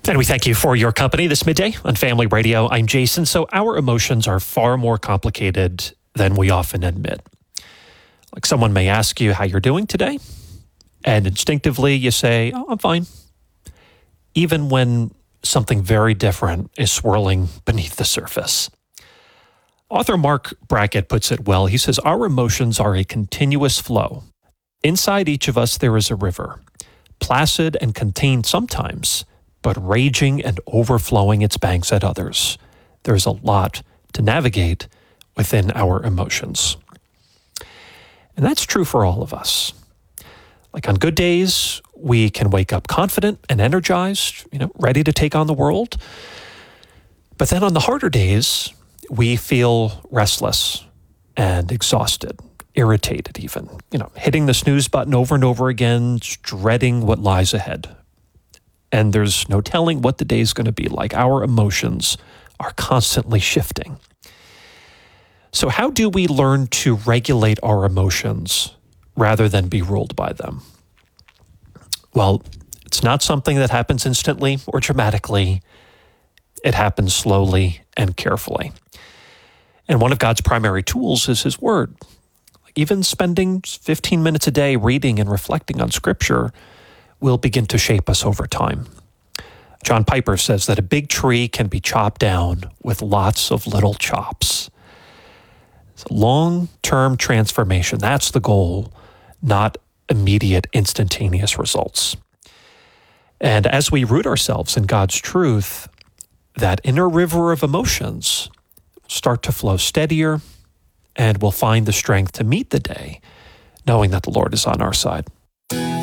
And we thank you for your company this midday on Family Radio. I'm Jason. So our emotions are far more complicated than we often admit. Like someone may ask you how you're doing today, and instinctively you say, "Oh, I'm fine," even when something very different is swirling beneath the surface. Author Mark Brackett puts it well. He says, "Our emotions are a continuous flow. Inside each of us there is a river, placid and contained sometimes, but raging and overflowing its banks at others. There's a lot to navigate within our emotions." And that's true for all of us. Like on good days, we can wake up confident and energized, ready to take on the world. But then on the harder days, we feel restless and exhausted, irritated even, hitting the snooze button over and over again, dreading what lies ahead. And there's no telling what the day is going to be like. Our emotions are constantly shifting. So how do we learn to regulate our emotions rather than be ruled by them? Well, it's not something that happens instantly or dramatically. It happens slowly and carefully. And one of God's primary tools is His Word. Even spending 15 minutes a day reading and reflecting on Scripture will begin to shape us over time. John Piper says that a big tree can be chopped down with lots of little chops. It's a long-term transformation. That's the goal, not immediate, instantaneous results. And as we root ourselves in God's truth, that inner river of emotions start to flow steadier, and we'll find the strength to meet the day, knowing that the Lord is on our side.